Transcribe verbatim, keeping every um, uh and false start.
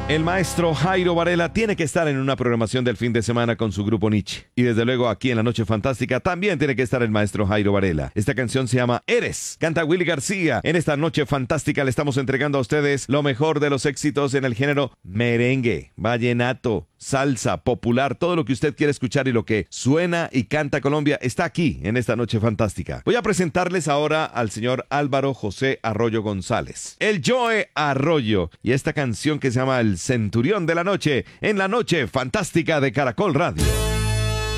El maestro Jairo Varela tiene que estar en una programación del fin de semana con su grupo Nietzsche. Y desde luego aquí en La Noche Fantástica también tiene que estar el maestro Jairo Varela. Esta canción se llama Eres. Canta Willy García. En esta Noche Fantástica le estamos entregando a ustedes lo mejor de los éxitos en el género merengue, vallenato, salsa, popular, todo lo que usted quiere escuchar y lo que suena y canta Colombia está aquí en esta Noche Fantástica. Voy a presentarles ahora al señor Álvaro José Arroyo González, el Joe Arroyo, y esta canción que se llama El Centurión de la Noche en La Noche Fantástica de Caracol Radio.